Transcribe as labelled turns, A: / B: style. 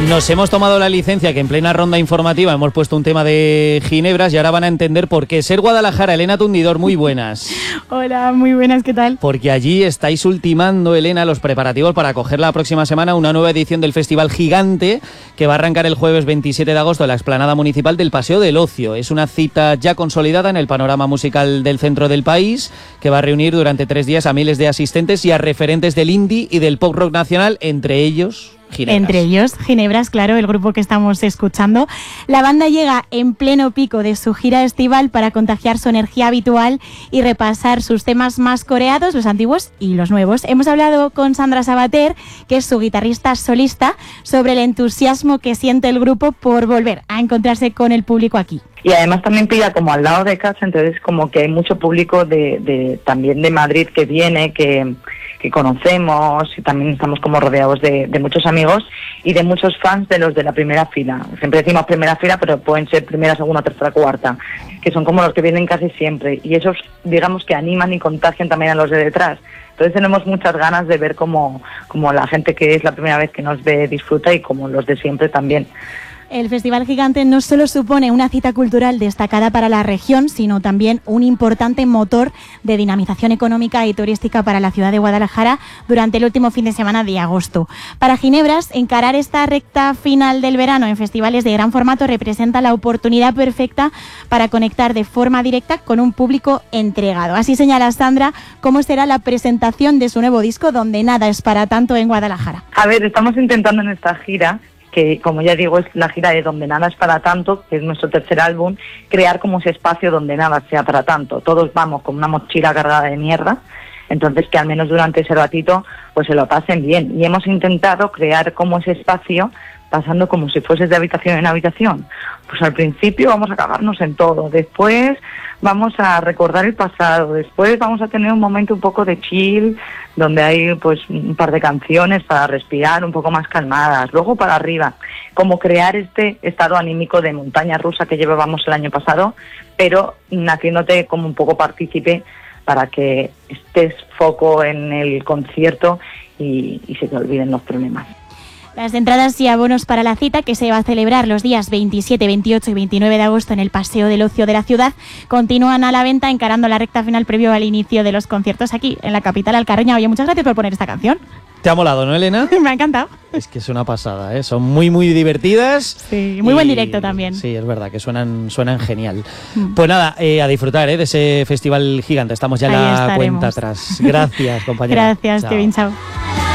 A: Nos hemos tomado la licencia que en plena ronda informativa hemos puesto un tema de ginebras y ahora van a entender por qué. Ser Guadalajara, Elena Tundidor, muy buenas.
B: Hola, muy buenas, ¿qué tal?
A: Porque allí estáis ultimando, Elena, los preparativos para acoger la próxima semana una nueva edición del Festival Gigante que va a arrancar el jueves 27 de agosto en la explanada municipal del Paseo del Ocio. Es una cita ya consolidada en el panorama musical del centro del país que va a reunir durante 3 días a miles de asistentes y a referentes del indie y del pop rock nacional, entre ellos Ginebras.
B: Entre ellos, Ginebras, claro, el grupo que estamos escuchando. La banda llega en pleno pico de su gira estival para contagiar su energía habitual y repasar sus temas más coreados, los antiguos y los nuevos. Hemos hablado con Sandra Sabater, que es su guitarrista solista, sobre el entusiasmo que siente el grupo por volver a encontrarse con el público aquí.
C: Y además también pilla como al lado de casa, entonces como que hay mucho público también de Madrid que viene, que conocemos, y también estamos como rodeados de muchos amigos y de muchos fans de los de la primera fila. Siempre decimos primera fila, pero pueden ser primera, segunda, tercera, cuarta, que son como los que vienen casi siempre, y esos, digamos, que animan y contagian también a los de detrás. Entonces tenemos muchas ganas de ver cómo la gente que es la primera vez que nos ve disfruta y como los de siempre también.
B: El Festival Gigante no solo supone una cita cultural destacada para la región, sino también un importante motor de dinamización económica y turística para la ciudad de Guadalajara durante el último fin de semana de agosto. Para Ginebras, encarar esta recta final del verano en festivales de gran formato representa la oportunidad perfecta para conectar de forma directa con un público entregado. Así señala Sandra cómo será la presentación de su nuevo disco, Donde nada es para tanto, en Guadalajara.
C: A ver, estamos intentando en esta gira, que como ya digo es la gira de Donde nada es para tanto, que es nuestro tercer álbum, crear como ese espacio donde nada sea para tanto. Todos vamos con una mochila cargada de mierda, entonces que al menos durante ese ratito pues se lo pasen bien. Y hemos intentado crear como ese espacio pasando como si fueses de habitación en habitación. Pues al principio vamos a cagarnos en todo, después vamos a recordar el pasado, después vamos a tener un momento un poco de chill, donde hay pues un par de canciones para respirar un poco más calmadas, luego para arriba, como crear este estado anímico de montaña rusa que llevábamos el año pasado, pero haciéndote como un poco partícipe para que estés foco en el concierto y se te olviden los problemas.
B: Las entradas y abonos para la cita, que se va a celebrar los días 27, 28 y 29 de agosto en el Paseo del Ocio de la ciudad, continúan a la venta encarando la recta final previo al inicio de los conciertos aquí en la capital alcarreña. Oye, muchas gracias por poner esta canción.
A: ¿Te ha molado, no, Elena?
B: Me ha encantado.
A: Es que es una pasada, ¿eh? Son muy, muy divertidas.
B: Sí, muy buen directo también.
A: Sí, es verdad, que suenan genial. Pues nada, a disfrutar de ese Festival Gigante. Estamos ya en la cuenta atrás. Gracias, compañera.
B: Gracias,
A: Chao.
B: Kevin, chao.